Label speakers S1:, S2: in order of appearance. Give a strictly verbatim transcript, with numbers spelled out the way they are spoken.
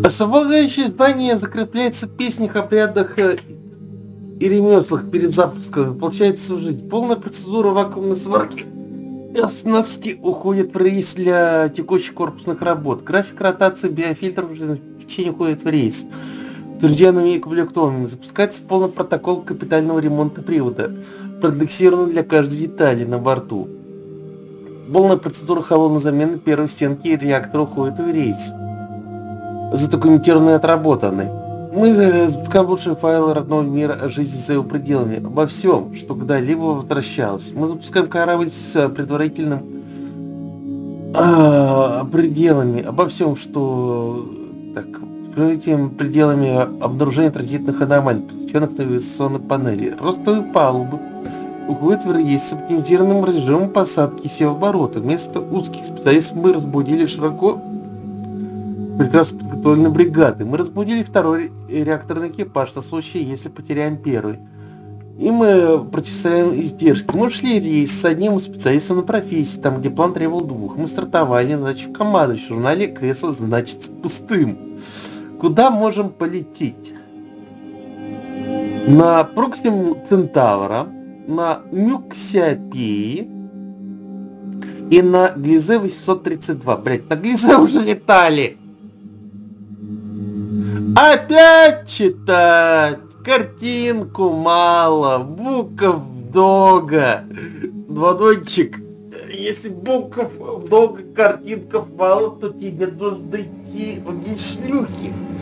S1: Основополагающее здание закрепляется в песнях, обрядах э, и ремеслах перед запуском. Получается служить. Полная процедура вакуумной сварки и оснастки уходит в рейс для текущих корпусных работ. График ротации биофильтров в течение уходит в рейс. Утвержденными и комплектованными. Запускается полный протокол капитального ремонта привода, проиндексированный для каждой детали на борту. Полная процедура холодной замены первой стенки реактора уходит в рейс. Задокументированной и отработанной. Мы запускаем лучшие файлы родного мира о жизни за его пределами, обо всем, что когда-либо возвращалось. Мы запускаем корабль с предварительным а, пределами, обо всем, что так, с предварительными пределами обнаружения транзитных аномалий, подключенных к навигационной панели. Ростовые палубы уходят в рейс с оптимизированным режимом посадки и севооборота. Вместо узких специалистов мы разбудили широко прекрасно подготовленной бригады. Мы разбудили второй реакторный экипаж на случай, если потеряем первый. И мы противостояем издержки. Мы шли рейс с одним специалистом на профессии, там где план требовал двух. Мы стартовали, значит, в команду. В журнале кресло значится пустым. Куда можем полететь? На Проксим Центавра, на Мюксиопеи и на Глизе восемьсот тридцать два. Блять, на Глизе уже летали! Опять читать! Картинку мало, букв много. Дводончик, если букв много, картинков мало, то тебе нужно идти в шлюхи.